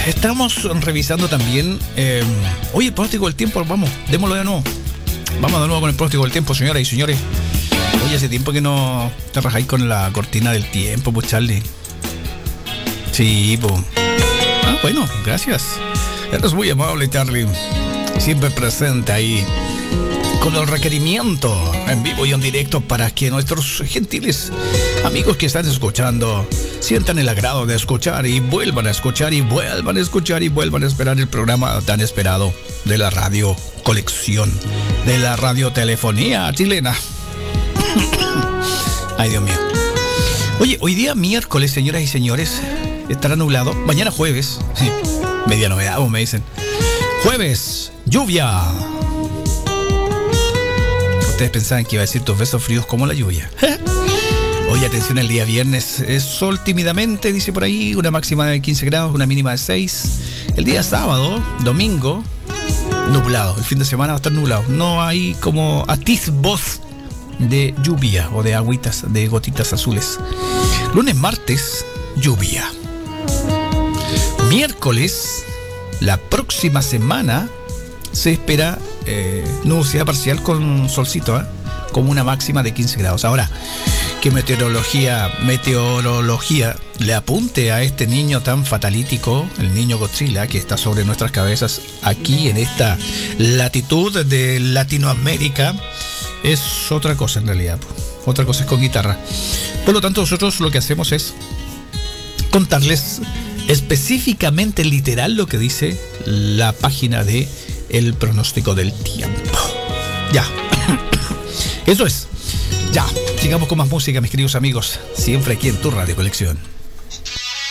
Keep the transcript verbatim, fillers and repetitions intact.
estamos revisando también. Eh, oye, el pronóstico del tiempo, vamos, démoslo de nuevo. Vamos de nuevo con el pronóstico del tiempo, señoras y señores. Oye, hace tiempo que no te rajáis con la cortina del tiempo, pues, Charlie. Sí, pues. Ah, bueno, gracias. Eres muy amable, Charlie. Siempre presente ahí con el requerimiento en vivo y en directo para que nuestros gentiles amigos que están escuchando sientan el agrado de escuchar y vuelvan a escuchar y vuelvan a escuchar y vuelvan a esperar el programa tan esperado de la radio colección, de la radiotelefonía chilena. Ay, Dios mío. Oye, hoy día miércoles, señoras y señores, estará nublado. Mañana jueves, sí, media novedad, me dicen. Jueves, lluvia. Ustedes pensaban que iba a decir tus besos fríos como la lluvia. Oye, atención, el día viernes es sol tímidamente, dice por ahí, una máxima de quince grados, una mínima de seis. El día sábado, domingo, nublado. El fin de semana va a estar nublado. No hay como atisbos de lluvia o de agüitas, de gotitas azules. Lunes, martes, lluvia. Miércoles, la próxima semana, se espera eh, nubosidad parcial con solcito, ¿eh? Como una máxima de quince grados. Ahora, que meteorología, meteorología le apunte a este niño tan fatalítico, el niño Godzilla, que está sobre nuestras cabezas aquí en esta latitud de Latinoamérica, es otra cosa en realidad. Otra cosa es con guitarra. Por lo tanto, nosotros lo que hacemos es contarles específicamente, literal, lo que dice la página de El Pronóstico del Tiempo. Ya. Eso es. Ya. Sigamos con más música, mis queridos amigos. Siempre aquí en tu Radio Colección.